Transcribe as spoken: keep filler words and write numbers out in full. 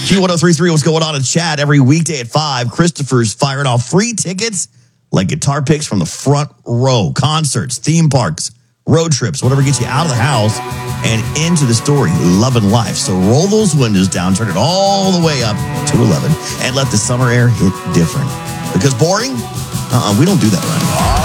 Q one oh three point three, what's going on in chat? Every weekday at five, Christopher's firing off free tickets like guitar picks from the front row. Concerts, theme parks, road trips, whatever gets you out of the house and into the story, love and life. So roll those windows down, turn it all the way up to eleven, and let the summer air hit different. Because boring? Uh-uh, we don't do that right.